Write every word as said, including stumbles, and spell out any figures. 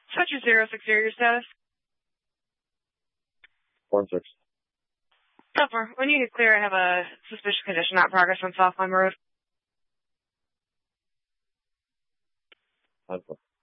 Switcher zero six zero, your status? Four and six. So far, when you get clear, I have a suspicious condition, not progress on South Lime Road. Alpha.